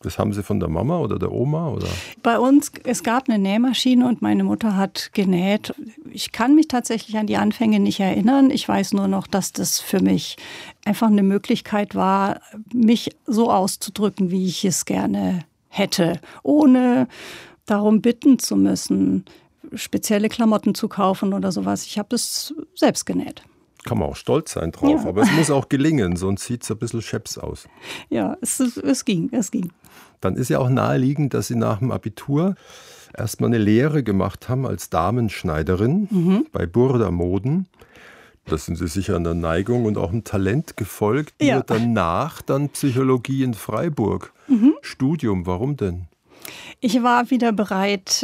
Das haben Sie von der Mama oder der Oma? Oder? Bei uns, es gab eine Nähmaschine und meine Mutter hat genäht. Ich kann mich tatsächlich an die Anfänge nicht erinnern. Ich weiß nur noch, dass das für mich einfach eine Möglichkeit war, mich so auszudrücken, wie ich es gerne hätte, ohne darum bitten zu müssen, spezielle Klamotten zu kaufen oder sowas. Ich habe das selbst genäht. Kann man auch stolz sein drauf, ja. Aber es muss auch gelingen, sonst sieht es ein bisschen scheps aus. Ja, es ging. Dann ist ja auch naheliegend, dass Sie nach dem Abitur erstmal eine Lehre gemacht haben als Damenschneiderin bei Burda Moden. Das sind Sie sicher einer Neigung und auch einem Talent gefolgt. Ja. Nur danach dann Psychologie in Freiburg. Studium, warum denn? Ich war wieder bereit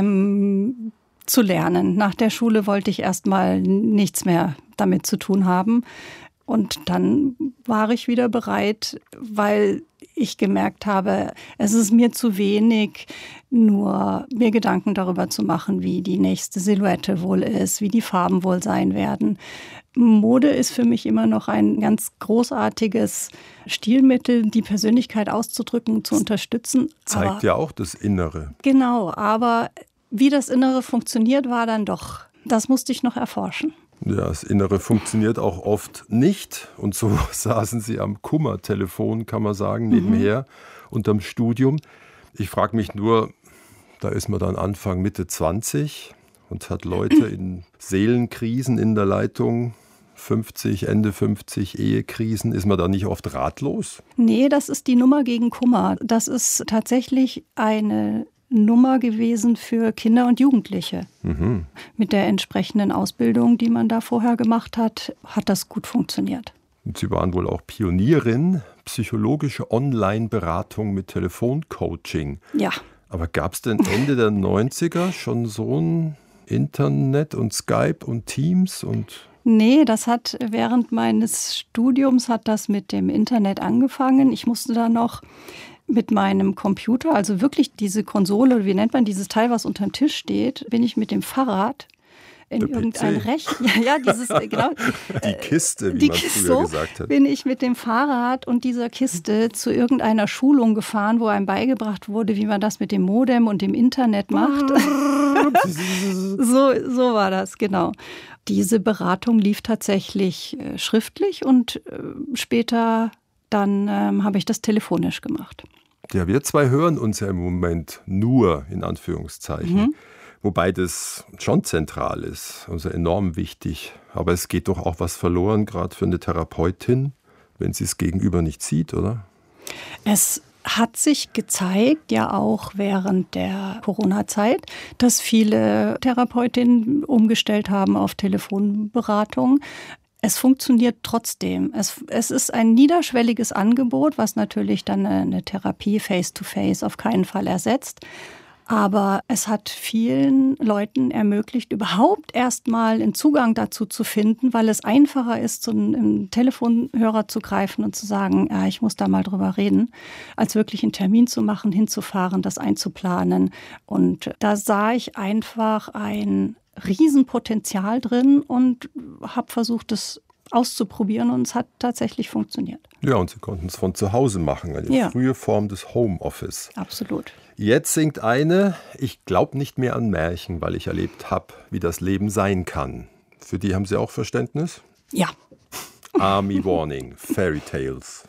zu lernen. Nach der Schule wollte ich erstmal nichts mehr damit zu tun haben. Und dann war ich wieder bereit, weil ich gemerkt habe, es ist mir zu wenig, nur mir Gedanken darüber zu machen, wie die nächste Silhouette wohl ist, wie die Farben wohl sein werden. Mode ist für mich immer noch ein ganz großartiges Stilmittel, die Persönlichkeit auszudrücken, zu unterstützen. Zeigt ja auch das Innere. Genau, aber wie das Innere funktioniert, war dann doch, das musste ich noch erforschen. Ja, das Innere funktioniert auch oft nicht. Und so saßen Sie am Kummertelefon, kann man sagen, nebenher unterm Studium. Ich frage mich nur, da ist man dann Anfang, Mitte 20 und hat Leute in Seelenkrisen in der Leitung, 50, Ende 50, Ehekrisen. Ist man da nicht oft ratlos? Nee, das ist die Nummer gegen Kummer. Das ist tatsächlich eine Nummer gewesen für Kinder und Jugendliche. Mit der entsprechenden Ausbildung, die man da vorher gemacht hat, hat das gut funktioniert. Und Sie waren wohl auch Pionierin, psychologische Online-Beratung mit Telefoncoaching. Ja. Aber gab es denn Ende der 90er schon so ein Internet und Skype und Teams und... Nee, das hat während meines Studiums hat das mit dem Internet angefangen. Ich musste da noch mit meinem Computer, also wirklich diese Konsole, wie nennt man dieses Teil, was unter dem Tisch steht, bin ich mit dem Fahrrad in irgendein Recht. Ja, dieses, genau. Die Kiste, wie man früher gesagt hat. Bin ich mit dem Fahrrad und dieser Kiste zu irgendeiner Schulung gefahren, wo einem beigebracht wurde, wie man das mit dem Modem und dem Internet macht. So war das, genau. Diese Beratung lief tatsächlich schriftlich und später dann habe ich das telefonisch gemacht. Ja, wir zwei hören uns ja im Moment nur, in Anführungszeichen. Wobei das schon zentral ist, also enorm wichtig. Aber es geht doch auch was verloren, gerade für eine Therapeutin, wenn sie es gegenüber nicht sieht, oder? Es hat sich gezeigt, ja auch während der Corona-Zeit, dass viele Therapeutinnen umgestellt haben auf Telefonberatung. Es funktioniert trotzdem. Es ist ein niederschwelliges Angebot, was natürlich dann eine Therapie face-to-face auf keinen Fall ersetzt. Aber es hat vielen Leuten ermöglicht, überhaupt erstmal einen Zugang dazu zu finden, weil es einfacher ist, zu einem Telefonhörer zu greifen und zu sagen, ja, ich muss da mal drüber reden, als wirklich einen Termin zu machen, hinzufahren, das einzuplanen. Und da sah ich einfach ein Riesenpotenzial drin und habe versucht, es auszuprobieren und es hat tatsächlich funktioniert. Ja, und Sie konnten es von zu Hause machen, eine frühe Form des Homeoffice. Absolut. Jetzt singt eine, ich glaube nicht mehr an Märchen, weil ich erlebt habe, wie das Leben sein kann. Für die haben Sie auch Verständnis? Ja. Army Warning, Fairy Tales.